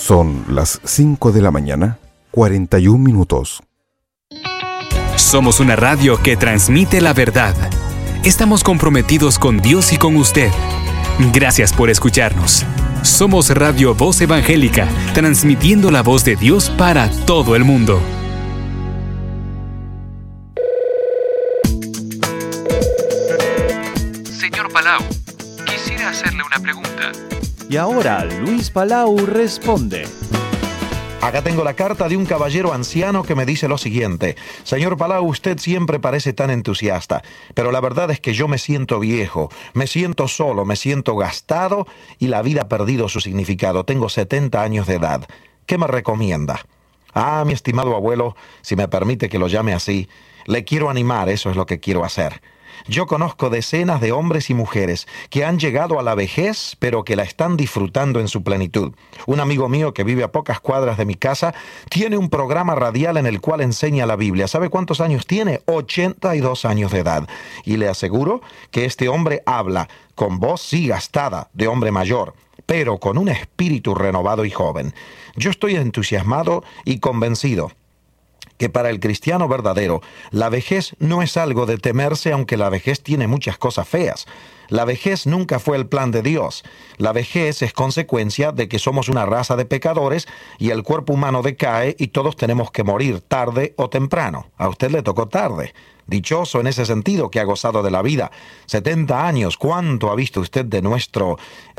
Son las 5 de la mañana, 41 minutos. Somos una radio que transmite la verdad. Estamos comprometidos con Dios y con usted. Gracias por escucharnos. Somos Radio Voz Evangélica, transmitiendo la voz de Dios para todo el mundo. Señor Palau, quisiera hacerle una pregunta. Y ahora Luis Palau responde. Acá tengo la carta de un caballero anciano que me dice lo siguiente. Señor Palau, usted siempre parece tan entusiasta, pero la verdad es que yo me siento viejo, me siento solo, me siento gastado y la vida ha perdido su significado. Tengo 70 años de edad. ¿Qué me recomienda? Mi estimado abuelo, si me permite que lo llame así, le quiero animar, eso es lo que quiero hacer. Yo conozco decenas de hombres y mujeres que han llegado a la vejez, pero que la están disfrutando en su plenitud. Un amigo mío que vive a pocas cuadras de mi casa tiene un programa radial en el cual enseña la Biblia. ¿Sabe cuántos años tiene? 82 años de edad. Y le aseguro que este hombre habla con voz sí gastada de hombre mayor, pero con un espíritu renovado y joven. Yo estoy entusiasmado y convencido que para el cristiano verdadero, la vejez no es algo de temerse, aunque la vejez tiene muchas cosas feas. La vejez nunca fue el plan de Dios. La vejez es consecuencia de que somos una raza de pecadores y el cuerpo humano decae y todos tenemos que morir tarde o temprano. A usted le tocó tarde. Dichoso en ese sentido que ha gozado de la vida. 70 años, ¿cuánto ha visto usted de nuestro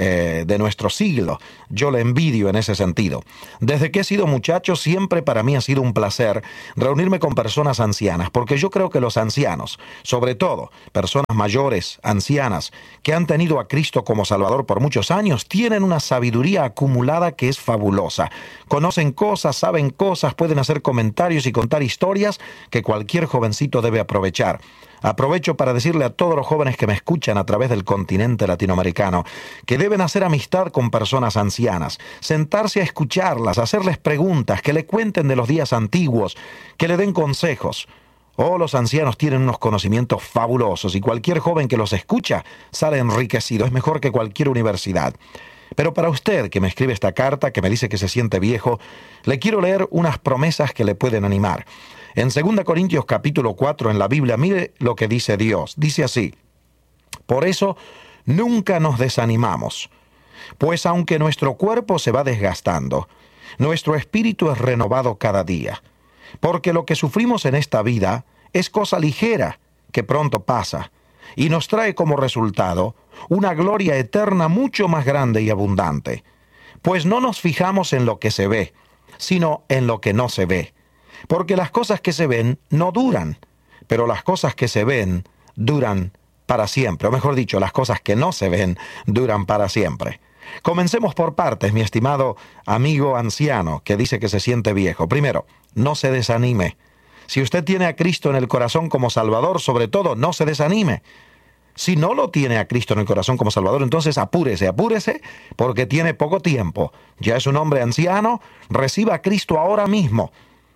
siglo? Yo le envidio en ese sentido. Desde que he sido muchacho, siempre para mí ha sido un placer reunirme con personas ancianas, porque yo creo que los ancianos, sobre todo personas mayores, ancianas, que han tenido a Cristo como Salvador por muchos años, tienen una sabiduría acumulada que es fabulosa. Conocen cosas, saben cosas, pueden hacer comentarios y contar historias que cualquier jovencito debe aprovechar. Aprovecho para decirle a todos los jóvenes que me escuchan a través del continente latinoamericano que deben hacer amistad con personas ancianas, sentarse a escucharlas, hacerles preguntas, que le cuenten de los días antiguos, que le den consejos. Los ancianos tienen unos conocimientos fabulosos y cualquier joven que los escucha sale enriquecido, es mejor que cualquier universidad. Pero para usted que me escribe esta carta, que me dice que se siente viejo, le quiero leer unas promesas que le pueden animar. En 2 Corintios capítulo 4 en la Biblia, mire lo que dice Dios. Dice así: por eso nunca nos desanimamos, pues aunque nuestro cuerpo se va desgastando, nuestro espíritu es renovado cada día. Porque lo que sufrimos en esta vida es cosa ligera que pronto pasa y nos trae como resultado una gloria eterna mucho más grande y abundante. Pues no nos fijamos en lo que se ve, sino en lo que no se ve. Porque las cosas que se ven no duran, pero las cosas que se ven duran para siempre. O mejor dicho, las cosas que no se ven duran para siempre. Comencemos por partes, mi estimado amigo anciano que dice que se siente viejo. Primero, no se desanime. Si usted tiene a Cristo en el corazón como Salvador, sobre todo, no se desanime. Si no lo tiene a Cristo en el corazón como Salvador, entonces apúrese, porque tiene poco tiempo. Ya es un hombre anciano, reciba a Cristo ahora mismo.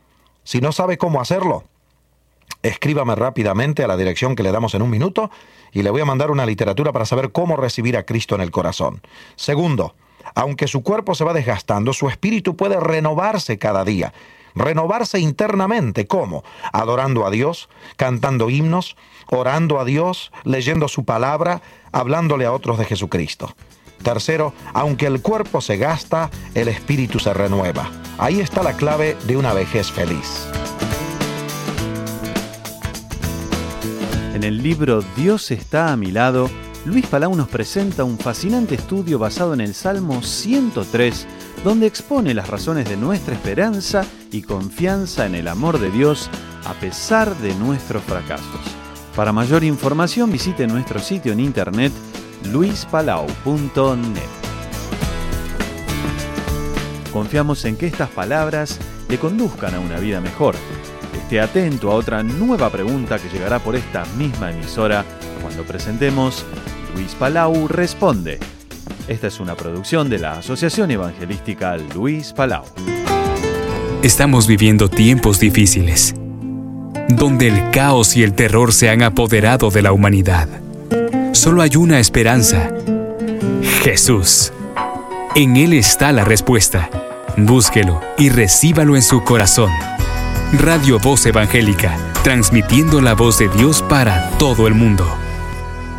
Si no sabe cómo hacerlo, escríbame rápidamente a la dirección que le damos en un minuto y le voy a mandar una literatura para saber cómo recibir a Cristo en el corazón. Segundo, aunque su cuerpo se va desgastando, su espíritu puede renovarse cada día. Renovarse internamente, ¿cómo? Adorando a Dios, cantando himnos, orando a Dios, leyendo su palabra, hablándole a otros de Jesucristo. Tercero, aunque el cuerpo se gasta, el espíritu se renueva. Ahí está la clave de una vejez feliz. En el libro Dios está a mi lado, Luis Palau nos presenta un fascinante estudio basado en el Salmo 103, donde expone las razones de nuestra esperanza y confianza en el amor de Dios a pesar de nuestros fracasos. Para mayor información visite nuestro sitio en internet luispalau.net. Confiamos en que estas palabras le conduzcan a una vida mejor. Esté atento a otra nueva pregunta que llegará por esta misma emisora cuando presentemos Luis Palau Responde. Esta es una producción de la Asociación Evangelística Luis Palau. Estamos viviendo tiempos difíciles, donde el caos y el terror se han apoderado de la humanidad. Solo hay una esperanza: Jesús. En Él está la respuesta. Búsquelo y recíbalo en su corazón. Radio Voz Evangélica, transmitiendo la voz de Dios para todo el mundo.